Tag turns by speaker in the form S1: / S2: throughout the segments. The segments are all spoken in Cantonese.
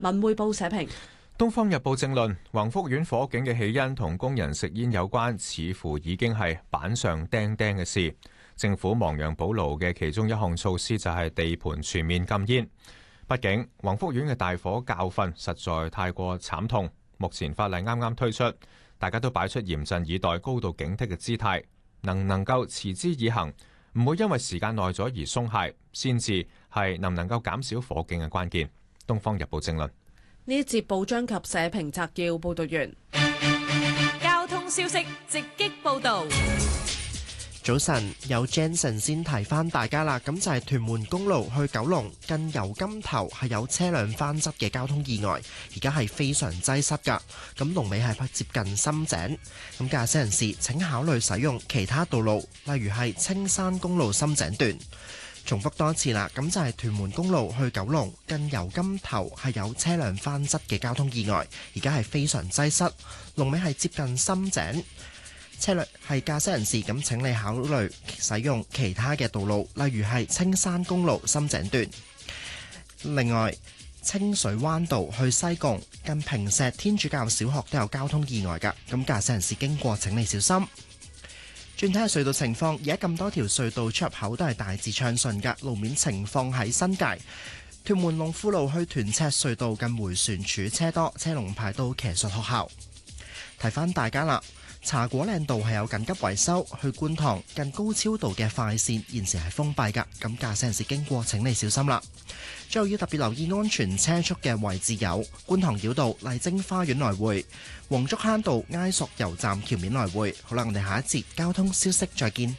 S1: 文匯報社評。
S2: 東方日報正論：宏福苑火警嘅起因同工人食煙有關，似乎已經係板上釘釘嘅事。政府亡羊補牢嘅其中一項措施就係地盤全面禁煙。畢竟宏福苑嘅大火教訓實在太過慘痛，目前法例啱啱推出，大家都擺出嚴陣以待、高度警惕嘅姿態，能唔能夠持之以恆，唔會因為時間耐咗而鬆懈，先至係能唔能夠減少火警嘅關鍵。東方日報正論。
S1: 呢一節報章及社評摘要報道完。
S3: 交通消息直擊報道。
S4: 早晨，有 Jensen 先提翻大家啦，咁就係屯門公路去九龍近油柑頭係有車輛翻側嘅交通意外，而家係非常擠塞噶，咁龍尾係接近深井，咁駕駛人士請考慮使用其他道路，例如係青山公路深井段。重複多次啦，咁就係屯門公路去九龍近油柑頭係有車輛翻側嘅交通意外，而家係非常擠塞，龍尾係接近深井。車輛係駕駛人士，咁請你考慮使用其他嘅道路，例如係青山公路深井段。另外，清水灣道去西貢近坪石天主教小學都有交通意外㗎，咁駕駛人士經過請你小心。轉睇下隧道情況，而家咁多條隧道出入口都係大致暢順㗎。路面情況喺新界屯門龍富路去屯赤隧道近迴旋處車多，車龍排到騎術學校。提翻大家啦，茶果嶺道係有緊急維修，去觀塘近高超道嘅快線現時係封閉㗎，咁駕駛人士經過請你小心啦。最後要特別留意安全車速嘅位置有觀塘繞道麗晶花園來回、黃竹坑道埃索油站橋面來回。好啦，我哋下一節交通消息再見。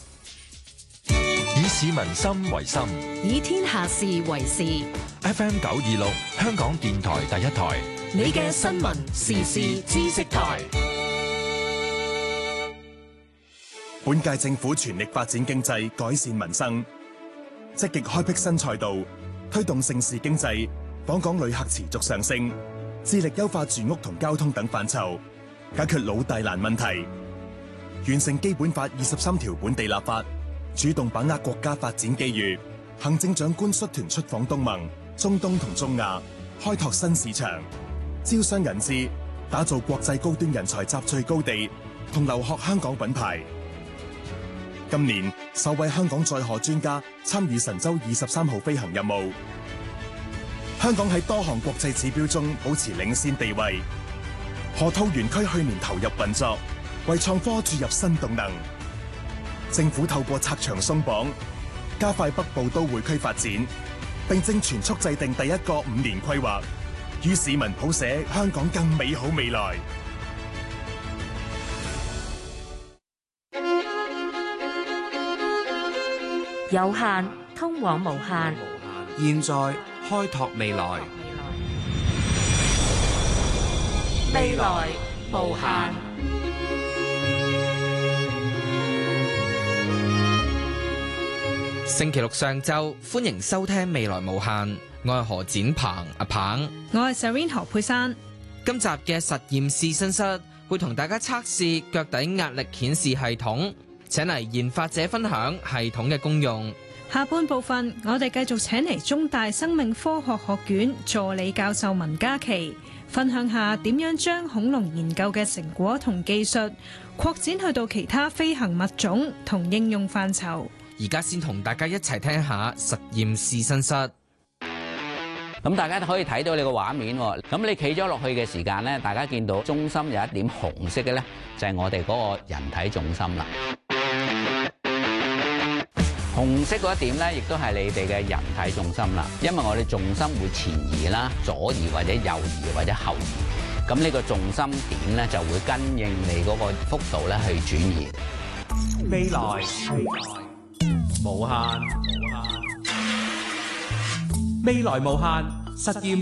S5: 以市民心為心，
S3: 以天下事為事。
S5: FM 926香港電台第一台，
S3: 你嘅新聞時事知識台。
S6: 本屆政府全力發展經濟，改善民生，積極開闢新賽道，推動盛事經濟，訪港旅客持續上升，致力優化住屋同交通等範疇，解決老大難問題，完成基本法23條本地立法，主動把握國家發展機遇。行政長官率團出訪東盟、中東同中亞，開拓新市場，招商引資，打造國際高端人才集聚高地，同留學香港品牌。今年首位香港載荷專家參與神舟23號飛行任務，香港喺多項國際指標中保持領先地位。河套園區去年投入運作，為創科注入新動能。政府透過拆牆鬆綁，加快北部都會區發展，並正全速制定第一個5年規劃，與市民譜寫香港更美好未來。
S7: 有限通往無限，
S8: 現在開拓未來，
S7: 未來無限。
S9: 星期六上晝，歡迎收聽《未來無限》，我係何展鵬阿鵬，
S10: 我係 Serene 何佩珊。
S9: 今集嘅實驗試身室會同大家測試腳底壓力顯示系統。請嚟研發者分享系統嘅功用。
S10: 下半部分，我哋繼續請嚟中大生命科學學院助理教授文嘉琪，分享下點樣將恐龍研究嘅成果同技術擴展去到其他飛行物種同應用範疇。
S9: 而家先同大家一齊聽下實驗試身室。
S11: 咁大家可以睇到你個畫面喎，咁你企咗落去嘅時間咧，大家見到中心有一點紅色嘅咧，就係我哋嗰個人體重心啦。紅色嗰一點咧，亦都係你哋嘅人體重心啦。因為我哋重心會前移啦、左移或者右移或者後移，咁呢個重心點咧就會跟應你嗰個幅度咧去轉移。
S8: 未來無限，未來無限實驗